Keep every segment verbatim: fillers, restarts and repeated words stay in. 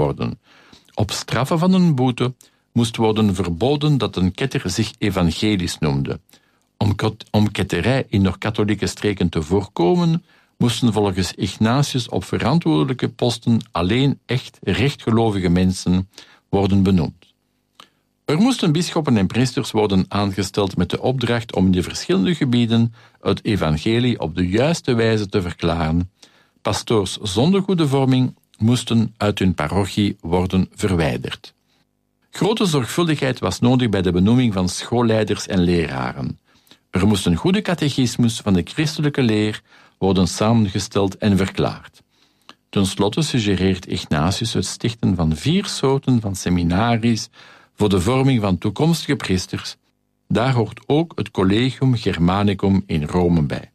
worden. Op straffe van een boete moest worden verboden dat een ketter zich evangelisch noemde. Om, om ketterij in nog katholieke streken te voorkomen, moesten volgens Ignatius op verantwoordelijke posten alleen echt rechtgelovige mensen worden benoemd. Er moesten bisschoppen en priesters worden aangesteld met de opdracht om in de verschillende gebieden het evangelie op de juiste wijze te verklaren. Pastoors zonder goede vorming moesten uit hun parochie worden verwijderd. Grote zorgvuldigheid was nodig bij de benoeming van schoolleiders en leraren. Er moest een goede catechismus van de christelijke leer worden samengesteld en verklaard. Ten slotte suggereert Ignatius het stichten van vier soorten van seminaries voor de vorming van toekomstige priesters. Daar hoort ook het Collegium Germanicum in Rome bij.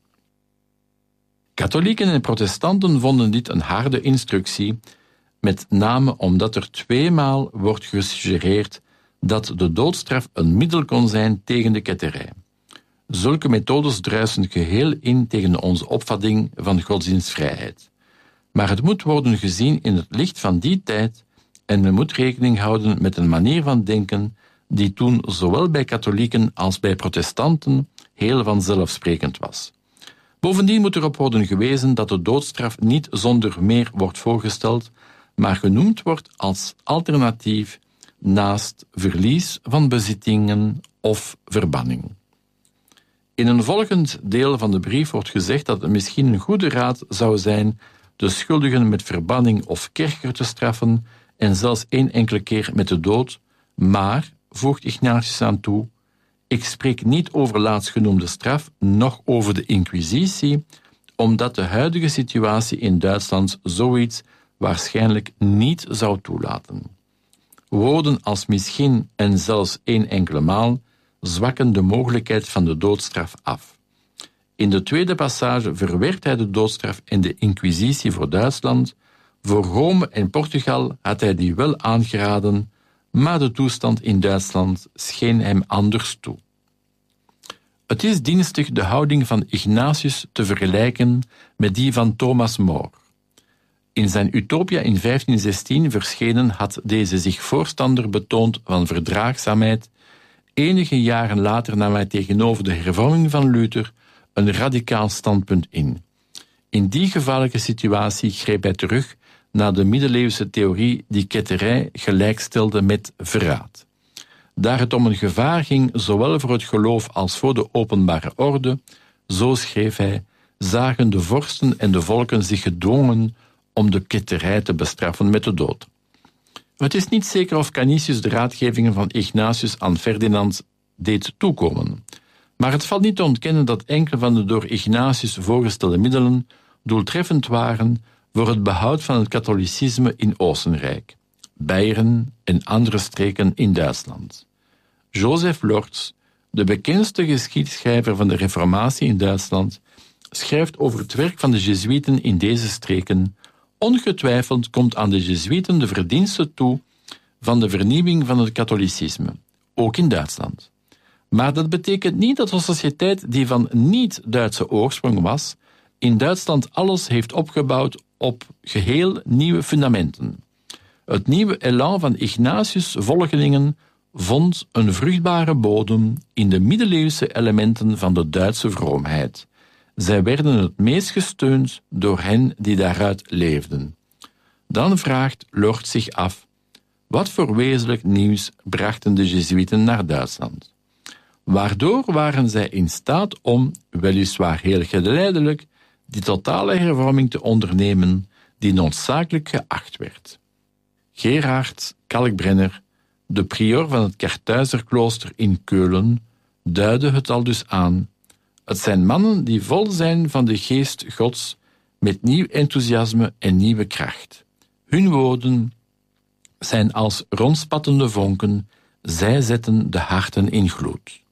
Katholieken en protestanten vonden dit een harde instructie, met name omdat er tweemaal wordt gesuggereerd dat de doodstraf een middel kon zijn tegen de ketterij. Zulke methodes druisen geheel in tegen onze opvatting van godsdienstvrijheid. Maar het moet worden gezien in het licht van die tijd en men moet rekening houden met een manier van denken die toen zowel bij katholieken als bij protestanten heel vanzelfsprekend was. Bovendien moet erop worden gewezen dat de doodstraf niet zonder meer wordt voorgesteld, maar genoemd wordt als alternatief naast verlies van bezittingen of verbanning. In een volgend deel van de brief wordt gezegd dat het misschien een goede raad zou zijn de schuldigen met verbanning of kerker te straffen en zelfs één enkele keer met de dood, maar, voegt Ignatius aan toe, ik spreek niet over laatstgenoemde straf, noch over de inquisitie, omdat de huidige situatie in Duitsland zoiets waarschijnlijk niet zou toelaten. Woorden als misschien en zelfs één enkele maal zwakken de mogelijkheid van de doodstraf af. In de tweede passage verwerpt hij de doodstraf en de inquisitie voor Duitsland. Voor Rome en Portugal had hij die wel aangeraden, maar de toestand in Duitsland scheen hem anders toe. Het is dienstig de houding van Ignatius te vergelijken met die van Thomas More. In zijn Utopia in vijftien zestien had deze zich voorstander betoond van verdraagzaamheid. Enige jaren later nam hij tegenover de hervorming van Luther een radicaal standpunt in. In die gevaarlijke situatie greep hij terug naar de middeleeuwse theorie die ketterij gelijkstelde met verraad. Daar het om een gevaar ging, zowel voor het geloof als voor de openbare orde, zo schreef hij, zagen de vorsten en de volken zich gedwongen om de ketterij te bestraffen met de dood. Het is niet zeker of Canisius de raadgevingen van Ignatius aan Ferdinand deed toekomen, maar het valt niet te ontkennen dat enkele van de door Ignatius voorgestelde middelen doeltreffend waren voor het behoud van het katholicisme in Oostenrijk, Beieren en andere streken in Duitsland. Joseph Lortz, de bekendste geschiedschrijver van de Reformatie in Duitsland, schrijft over het werk van de Jezuïeten in deze streken. Ongetwijfeld komt aan de Jezuïeten de verdienste toe van de vernieuwing van het katholicisme, ook in Duitsland. Maar dat betekent niet dat de sociëteit die van niet-Duitse oorsprong was, in Duitsland alles heeft opgebouwd op geheel nieuwe fundamenten. Het nieuwe elan van Ignatius' volgelingen vond een vruchtbare bodem in de middeleeuwse elementen van de Duitse vroomheid. Zij werden het meest gesteund door hen die daaruit leefden. Dan vraagt Lord zich af, wat voor wezenlijk nieuws brachten de Jezuïeten naar Duitsland? Waardoor waren zij in staat om, weliswaar heel geleidelijk, die totale hervorming te ondernemen die noodzakelijk geacht werd? Gerhard Kalkbrenner, de prior van het Kartuizerklooster in Keulen, duidde het al dus aan. Het zijn mannen die vol zijn van de geest Gods, met nieuw enthousiasme en nieuwe kracht. Hun woorden zijn als rondspattende vonken, zij zetten de harten in gloed.